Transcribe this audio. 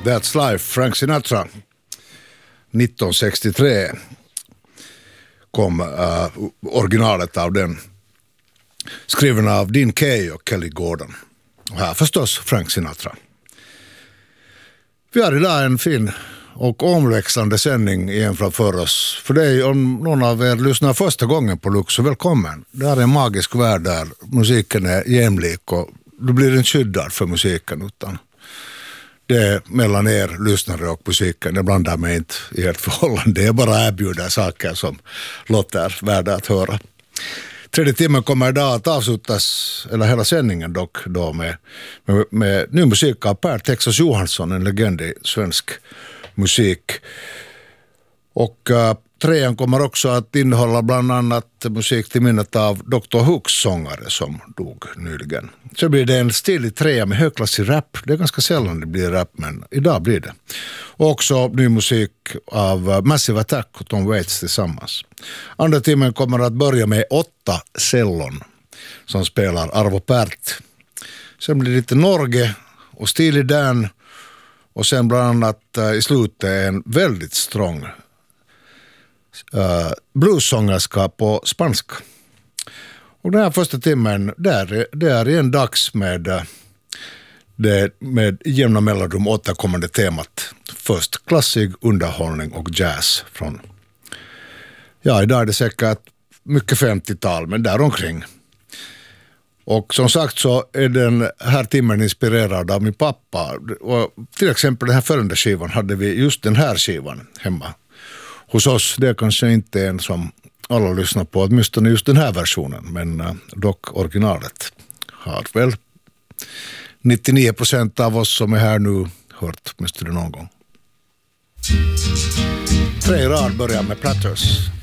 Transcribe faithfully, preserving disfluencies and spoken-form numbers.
That's Life, Frank Sinatra. nittonhundrasextiotre kom uh, originalet av den, skriven av Dean Kaye och Kelly Gordon. Och här förstås Frank Sinatra. Vi har idag en fin och omväxlande sändning igen framför oss. För dig, om någon av er lyssnar första gången på Lux, så välkommen. Det här är en magisk värld där musiken är jämlik och du blir inte skyddad för musiken, utan det är mellan er lyssnare och musiken. Det blandar mig inte i ert förhållande. Det är bara erbjuder saker som låter värda att höra. Tredje timmen kommer idag att avslutas, eller hela sändningen dock, då med, med, med ny musik av Per Texas Johansson, en legend i svensk musik. Och uh, trean kommer också att innehålla bland annat musik till minnet av doktor Hooks sångare som dog nyligen. Så blir det en stilig trea med högklassig rap. Det är ganska sällan det blir rap, men idag blir det. Och också ny musik av uh, Massive Attack och Tom Waits tillsammans. Andra timmen kommer att börja med åtta cellon som spelar Arvo Pärt. Sen blir det lite Norge och Steely Dan. Och sen bland annat uh, i slutet en väldigt strong uh, bluessångerska på spanska. Och den här första timmen, där, det är en dags med, uh, det, med jämna mellanrum återkommande temat. Först klassisk underhållning och jazz från, ja, idag är det säkert mycket femtiotal, men däromkring. Och som sagt så är den här timmen inspirerad av min pappa. Och till exempel den här förrända skivan hade vi just den här skivan hemma hos oss. Det är kanske inte en som alla lyssnar på, åtminstone just den här versionen. Men uh, dock originalet har väl nittionio procent av oss som är här nu hört åtminstone någon gång. Tre rad börjar med Platters.